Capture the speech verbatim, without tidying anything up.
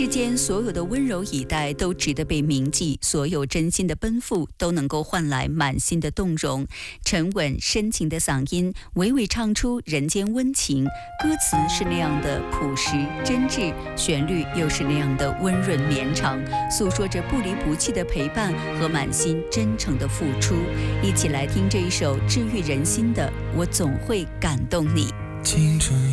间所有的温柔以待都值得被铭记，所有真心的奔赴都能够换来满心的动容。沉稳深情的嗓音娓娓唱出人间温情，歌词是那样的朴实真挚，旋律又是那样的温润绵长，诉说着不离不弃的陪伴和满心真诚的付出。一起来听这一首治愈人心的《我总会感动你》。